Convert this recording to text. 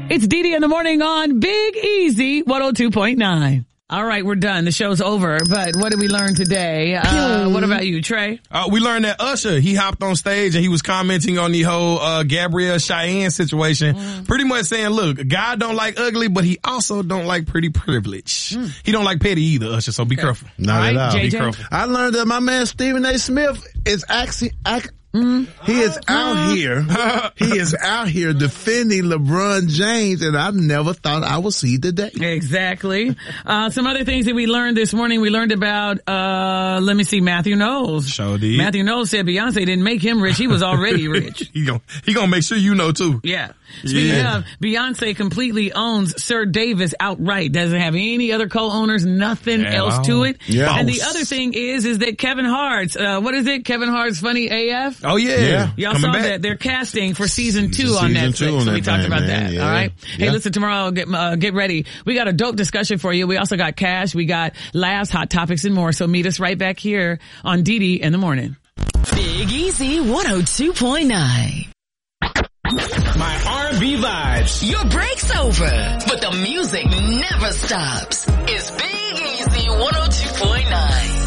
It's Dee Dee in the morning on Big Easy 102.9. All right, we're done. The show's over, but what did we learn today? What about you, Trey? We learned that Usher, he hopped on stage and he was commenting on the whole Gabrielle Cheyenne situation, pretty much saying, look, God don't like ugly, but he also don't like pretty privilege. He don't like petty either, Usher, so be careful. Not at all. JJ? Be careful. I learned that my man Stephen A. Smith is actually he is out here. He is out here defending LeBron James, and I never thought I would see the day. Exactly. Some other things that we learned this morning. We learned about, Matthew Knowles. Sure did. Matthew Knowles said Beyonce didn't make him rich. He was already rich. He gonna make sure you know too. Yeah. Speaking of, Beyonce completely owns Sir Davis outright. Doesn't have any other co-owners, nothing else to it. Yeah. And the other thing is that Kevin Hart's, what is it? Kevin Hart's Funny AF? Oh yeah. Y'all Coming saw back. that. They're casting for season 2 on Season Netflix. 2 on So we that talked thing, about man. that. Yeah. All right. Hey, Yeah. listen, tomorrow, get ready. We got a dope discussion for you. We also got cash. We got laughs, hot topics, and more. So meet us right back here on Dee Dee in the morning. Big Easy 102.9. My R&B vibes. Your break's over, but the music never stops. It's Big Easy 102.9.